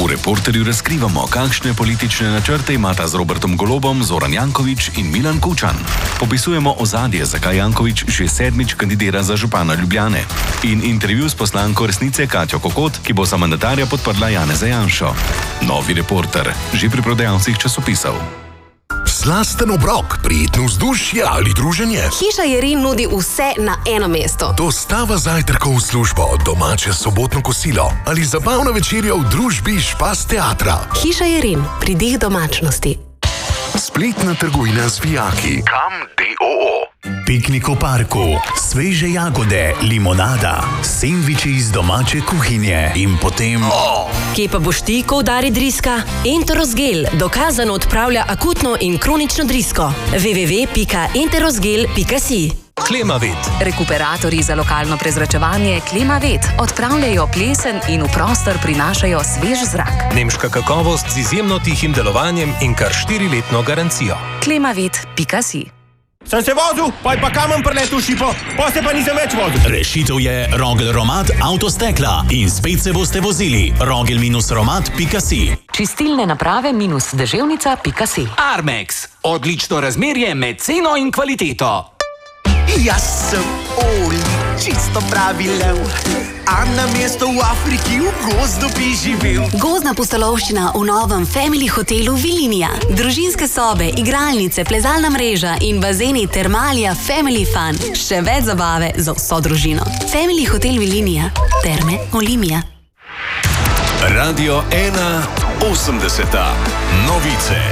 V Reporterju razkrivamo, kakšne politične načrte imata z Robertom Golobom Zoran Janković in Milan Kučan. Popisujemo ozadje, zakaj Janković že 7. kandidira za župana Ljubljane. In intervju s poslanko Resnice Katjo Kokot, ki bo za mandatarja podprla Janeza Janšo. Novi Reporter, že pri prodajalcih časopisov. Slasten obrok, prijetno vzdušje ali druženje. Hiša Jerin nudi vse na eno mesto. Dostava zajtrkov v službo, domače sobotno kosilo ali zabavna večerja v družbi Špas teatra. Hiša Jerin, pridih domačnosti. Spletna trgovina z vijaki. Kam d.o.o. Piknik v parku, sveže jagode, limonada, sendviči iz domače kuhinje in potem... Kje pa boš ti, ko udari driska? Enterosgel dokazano odpravlja akutno in kronično drisko. www.enterosgel.si. Klimavit. Rekuperatorji za lokalno prezračevanje Klimavit odpravljajo plesen in v prostor prinašajo svež zrak. Nemška kakovost z izjemno tihim delovanjem in kar 4-letno garancijo. Klimavit.si. Sem se vozil, pa kamen preletel v šipo, pa se pa nisem več vozil. Rešitev je Rogel Romat Avtostekla in spet se boste vozili. Rogel-romat.si. Čistilne naprave -deževnica.si. Armex. Odlično razmerje med ceno in kvaliteto. Jaz sem Oli, čisto pravi lev, a na mesto v Afriki v gozdu bi živel. Gozdna pustolovščina v novem Family hotelu Vilinija. Družinske sobe, igralnice, plezalna mreža in bazeni Termalija Family Fun. Še več zabave za vso družino. Family hotel Vilinija. Terme Olimija. Radio 1 80. Novice.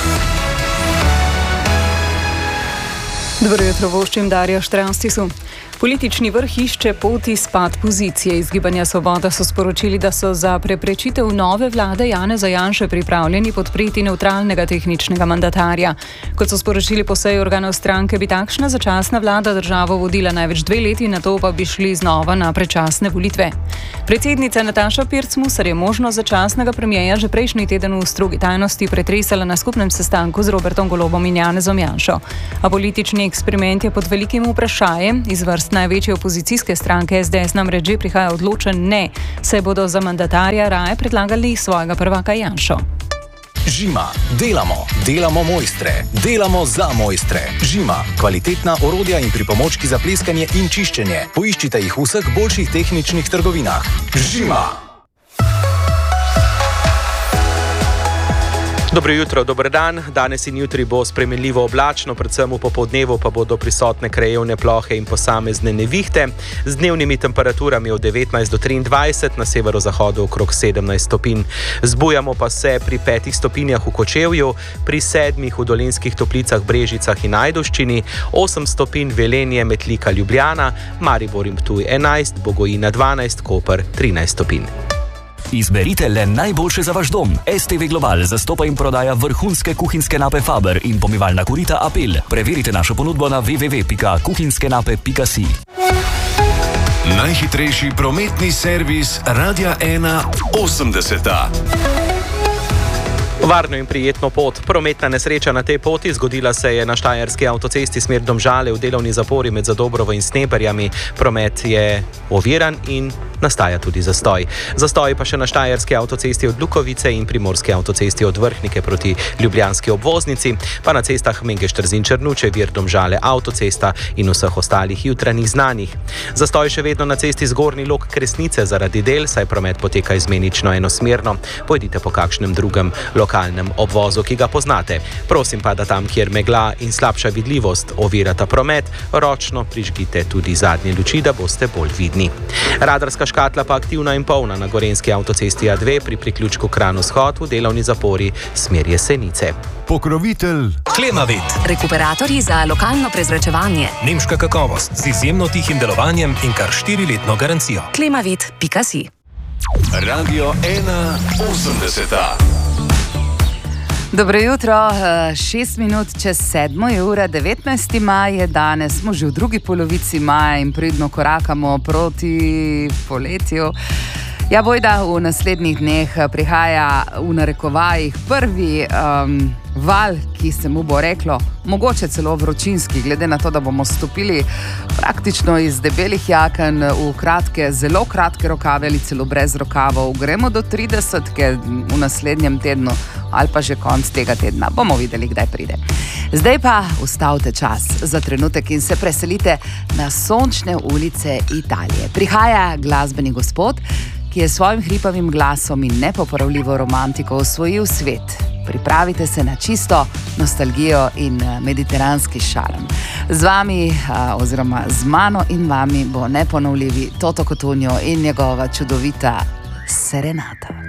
Dobro jutro, voščim Darja Štranstisu. Politični vrh išče pot izpad pozicije. Iz Gibanja Svoboda so sporočili, da so za preprečitev nove vlade Janeza Janše pripravljeni podpreti nevtralnega tehničnega mandatarja. Kot so sporočili po seji organov stranke, bi takšna začasna vlada državo vodila največ 2 leti, nato pa bi šli znova na predčasne volitve. Predsednica Nataša Pirc-Musar je možnost začasnega premierja že prejšnji teden v strogi tajnosti pretresala na skupnem sestanku z Robertom Golobom in Janezom Janšo. A politični eksperiment je pod velikim vprašajem. Iz vrst največje opozicijske stranke SDS namreč že prihaja odločen ne, saj bodo za mandatarja raje predlagali svojega prvaka Janšo. Žima. Delamo mojstre. Delamo za mojstre. Žima. Kvalitetna orodja in pripomočki za pleskanje in čiščenje. Poiščite jih v vseh boljših tehničnih trgovinah. Žima. Dobro jutro, dober dan. Danes in jutri bo spremenljivo oblačno, predvsem v popoldnevu pa bodo prisotne krajevne plohe in posamezne nevihte. Z dnevnimi temperaturami od 19 do 23, na severozahodu okrog 17 stopinj. Zbujamo pa se pri 5 stopinjah v Kočevju, pri 7 v Dolenjskih Toplicah, Brežicah in Ajdovščini, 8 stopinj Velenje, Metlika, Ljubljana, Maribor in Ptuj 11, Bogojina 12, Koper 13 stopinj. Izberite le najboljše za vaš dom. STV Global zastopa in prodaja vrhunske kuhinjske nape Faber in pomivalna korita Apel. Preverite našo ponudbo na www.kuhinjskenape.si. Najhitrejši prometni servis Radia 1 80. Varno in prijetno pot. Prometna nesreča na tej poti zgodila se je na štajerski avtocesti smer Domžale v delovni zapori med Zadobrovo in Sneberjami. Promet je oviran in nastaja tudi zastoj. Zastoj pa še na štajerski avtocesti od Lukovice in primorski avtocesti od Vrhnike proti ljubljanski obvoznici, pa na cestah Mengeš-Trzin-Črnuče, vir Domžale avtocesta in vseh ostalih jutranjih znanih. Zastoj še vedno na cesti Zgornji Log Kresnice zaradi del, saj promet poteka izmenično enosmerno. Pojdite po kakšnem drugem lokalnem obvozu, ki ga poznate. Prosim pa, da tam, kjer megla in slabša vidljivost ovirata promet, ročno prižgite tudi zadnje luči, da boste bolj vidni. Radarska škatla pa aktivna in polna na gorenjski avtocesti A2 pri priključku Kranj-Vzhod v delovni zapori smer Jesenice. Pokrovitelj Klimavit. Rekuperatorji za lokalno prezračevanje. Nemška kakovost z izjemno tihim delovanjem in kar 4-letno garancijo. Klimavit.si. Radio 1 80. Dobro jutro, 6 minut čez 7 je ura, 19. maj je danes, smo že v drugi polovici maja in pridno korakamo proti poletju. Ja, bojda v naslednjih dneh prihaja v narekovajih prvi val, ki se mu bo reklo, mogoče celo vročinski, glede na to, da bomo stopili praktično iz debelih jaken v kratke, zelo kratke rokave ali celo brez rokavov. Gremo do 30 v naslednjem tednu ali pa že konc tega tedna. Bomo videli, kdaj pride. Zdaj pa ustavite čas za trenutek in se preselite na sončne ulice Italije. Prihaja glasbeni gospod, ki je s svojim hripavim glasom in nepopravljivo romantiko osvojil svet. Pripravite se na čisto nostalgijo in mediteranski šarm. Z vami, oziroma z mano in vami bo neponovljivi Toto Cotugno in njegova čudovita Serenata.